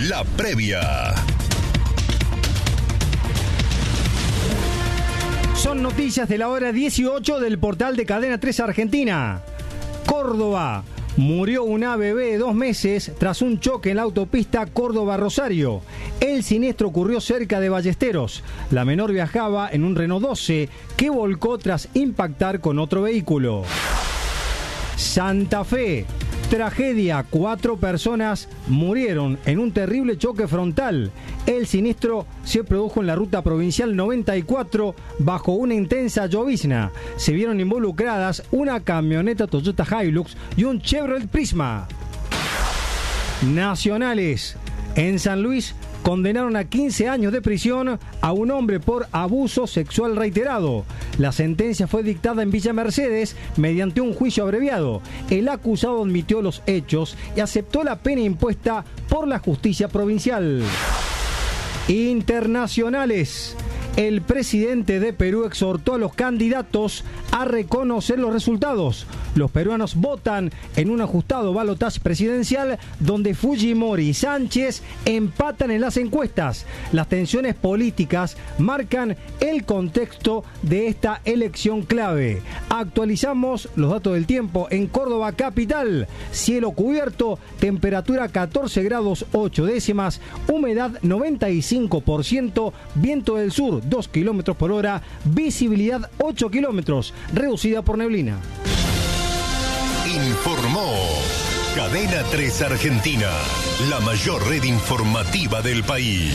La Previa. Son noticias de la hora 18 del portal de Cadena 3 Argentina. Córdoba. Murió una bebé de 2 meses tras un choque en la autopista Córdoba-Rosario. El siniestro ocurrió cerca de Ballesteros. La menor viajaba en un Renault 12 que volcó tras impactar con otro vehículo. Santa Fe. Tragedia, 4 personas murieron en un terrible choque frontal. El siniestro se produjo en la ruta provincial 94 bajo una intensa llovizna. Se vieron involucradas una camioneta Toyota Hilux y un Chevrolet Prisma. Nacionales. En San Luis condenaron a 15 años de prisión a un hombre por abuso sexual reiterado. La sentencia fue dictada en Villa Mercedes mediante un juicio abreviado. El acusado admitió los hechos y aceptó la pena impuesta por la justicia provincial. Internacionales. El presidente de Perú exhortó a los candidatos a reconocer los resultados. Los peruanos votan en un ajustado balotaje presidencial donde Fujimori y Sánchez empatan en las encuestas. Las tensiones políticas marcan el contexto de esta elección clave. Actualizamos los datos del tiempo en Córdoba capital. Cielo cubierto, temperatura 14 grados 8 décimas, humedad 95%, viento del sur 2 kilómetros por hora, visibilidad 8 kilómetros, reducida por neblina. Informó Cadena 3 Argentina, la mayor red informativa del país.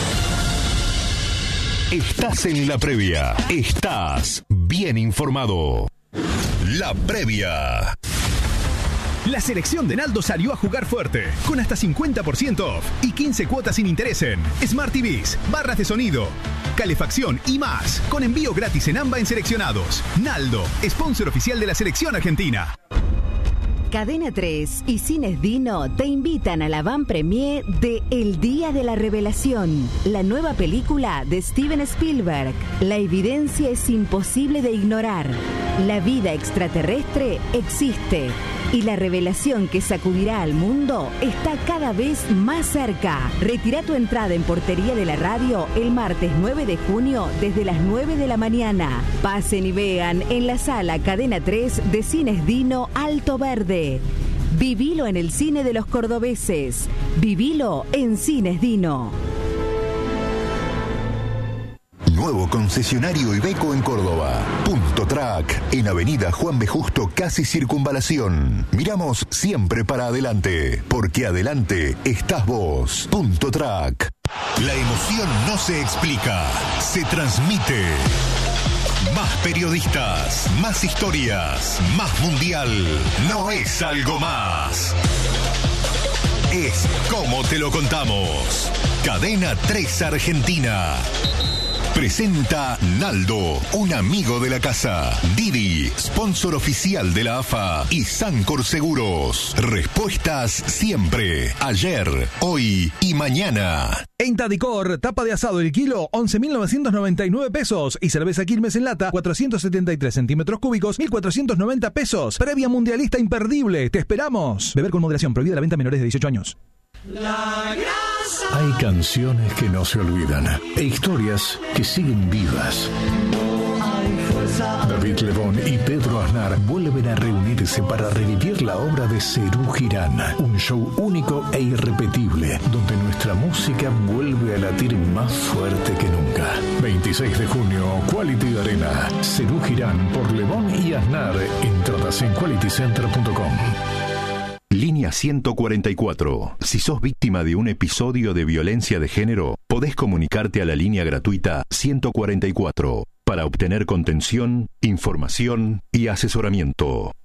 Estás en La Previa. Estás bien informado. La Previa. La selección de Naldo salió a jugar fuerte, con hasta 50% off y 15 cuotas sin interés en Smart TVs, barras de sonido, calefacción y más, con envío gratis en AMBA en seleccionados. Naldo, sponsor oficial de la selección argentina. Cadena 3 y Cines Dino te invitan a la van premier de El Día de la Revelación, la nueva película de Steven Spielberg. La evidencia es imposible de ignorar. La vida extraterrestre existe y la revelación que sacudirá al mundo está cada vez más cerca. Retira tu entrada en Portería de la Radio el martes 9 de junio desde las 9 de la mañana. Pasen y vean en la sala Cadena 3 de Cines Dino Alto Verde. Vivilo en el cine de los cordobeses. Vivilo en Cines Dino. Nuevo concesionario Iveco en Córdoba. Punto Track, en Avenida Juan B. Justo, casi Circunvalación. Miramos siempre para adelante, porque adelante estás vos. Punto Track. La emoción no se explica, se transmite. Más periodistas, más historias, más mundial. No es algo más. Es como te lo contamos. Cadena 3 Argentina. Presenta Naldo, un amigo de la casa. Didi, sponsor oficial de la AFA. Y Sancor Seguros. Respuestas siempre. Ayer, hoy y mañana. En Tadicor, tapa de asado el kilo, 11.999 pesos. Y cerveza Quilmes en lata, 473 centímetros cúbicos, 1.490 pesos. Previa mundialista imperdible. Te esperamos. Beber con moderación. Prohibida la venta a menores de 18 años. Hay canciones que no se olvidan e historias que siguen vivas. David Lebón y Pedro Aznar vuelven a reunirse para revivir la obra de Serú Girán, un show único e irrepetible, donde nuestra música vuelve a latir más fuerte que nunca. 26 de junio, Quality Arena, Serú Girán por Lebón y Aznar. Entradas en qualitycenter.com. Línea 144. Si sos víctima de un episodio de violencia de género, podés comunicarte a la línea gratuita 144 para obtener contención, información y asesoramiento.